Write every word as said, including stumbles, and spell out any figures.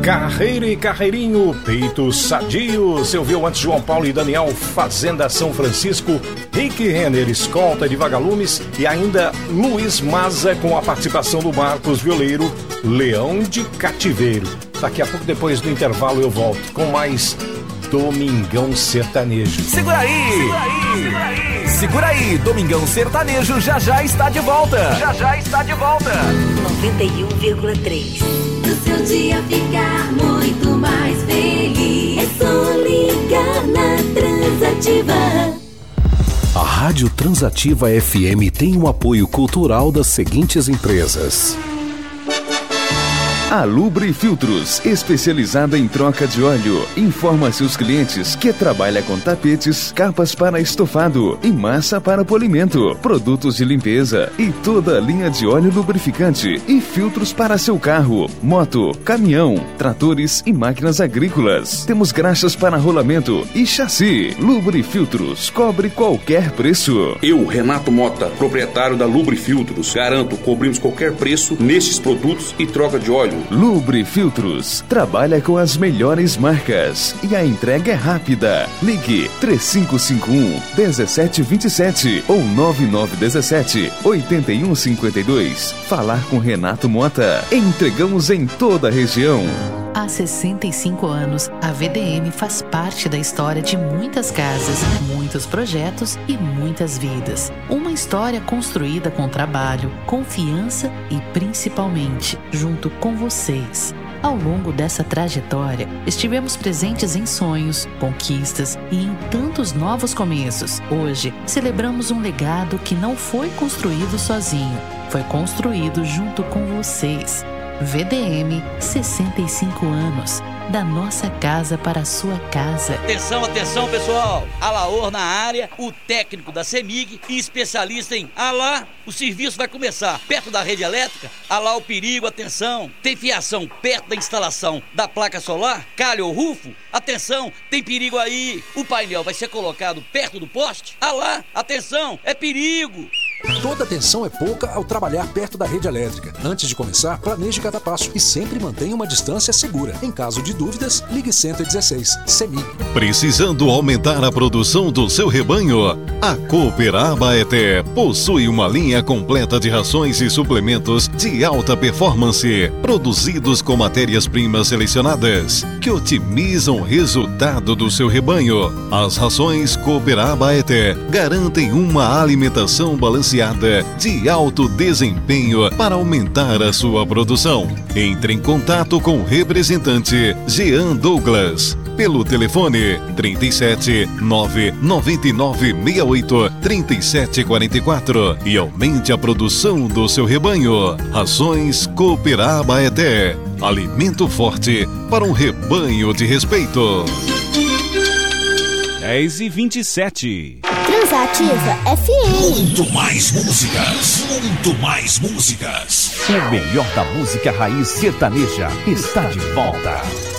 Carreiro e Carreirinho, peito sadio. Você ouviu antes João Paulo e Daniel, Fazenda São Francisco, Rick Renner, Escolta de Vagalumes e ainda Luiz Maza com a participação do Marcos Violeiro, Leão de Cativeiro. Daqui a pouco, depois do intervalo, eu volto com mais Domingão Sertanejo. Segura aí! Segura aí! Segura aí! Segura aí! Domingão Sertanejo já já está de volta! Já já está de volta! noventa e um vírgula três. O seu dia ficar muito mais feliz. É só ligar na Transativa. A Rádio Transativa F M tem o apoio cultural das seguintes empresas: a Lubre Filtros, especializada em troca de óleo, informa seus clientes que trabalha com tapetes, capas para estofado e massa para polimento, produtos de limpeza e toda a linha de óleo lubrificante e filtros para seu carro, moto, caminhão, tratores e máquinas agrícolas. Temos graxas para rolamento e chassi. Lubre Filtros, cobre qualquer preço. Eu, Renato Mota, proprietário da Lubre Filtros, garanto, cobrimos qualquer preço nestes produtos e troca de óleo. Lubre Filtros trabalha com as melhores marcas e a entrega é rápida. Ligue três cinco cinco um, um sete dois sete ou nove nove um sete, oito um cinco dois. Falar com Renato Mota. Entregamos em toda a região. Há sessenta e cinco anos, a V D M faz parte da história de muitas casas, muitos projetos e muitas vidas. Uma história construída com trabalho, confiança e, principalmente, junto com vocês. Ao longo dessa trajetória, estivemos presentes em sonhos, conquistas e em tantos novos começos. Hoje, celebramos um legado que não foi construído sozinho, foi construído junto com vocês. V D M, sessenta e cinco anos. Da nossa casa para a sua casa. Atenção, atenção, pessoal. Alaor na área, o técnico da CEMIG e especialista em Alá. O serviço vai começar perto da rede elétrica. Alá o perigo, atenção. Tem fiação perto da instalação da placa solar? Calha ou rufo? Atenção, tem perigo aí. O painel vai ser colocado perto do poste? Alá, atenção, é perigo. Toda atenção é pouca ao trabalhar perto da rede elétrica. Antes de começar, planeje cada passo e sempre mantenha uma distância segura. Em caso de dúvidas, ligue cento e dezesseis. CEMIG. Precisando aumentar a produção do seu rebanho? A Cooper Abaeté possui uma linha completa de rações e suplementos de alta performance, produzidos com matérias-primas selecionadas, que otimizam o resultado do seu rebanho. As rações Cooper Abaeté garantem uma alimentação balanceada de alto desempenho para aumentar a sua produção. Entre em contato com o representante Jean Douglas pelo telefone trinta e sete, nove nove nove seis oito, trinta e sete quarenta e quatro e aumente a produção do seu rebanho. Rações Cooper Abaeté, alimento forte para um rebanho de respeito. dez e vinte e sete. Transativa F M. Muito mais músicas. Muito mais músicas. O melhor da música raiz sertaneja está de volta.